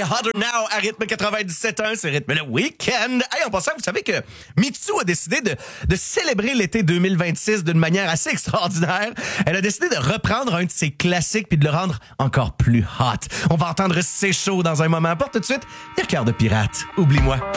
Hotter Now à rythme 97.1, c'est rythme le week-end. Hey, en passant, vous savez que Mitsu a décidé de célébrer l'été 2026 d'une manière assez extraordinaire. Elle a décidé de reprendre un de ses classiques puis de le rendre encore plus hot. On va entendre C'est chaud dans un moment. Pour tout de suite, il y a Cœur de pirate. Oublie-moi.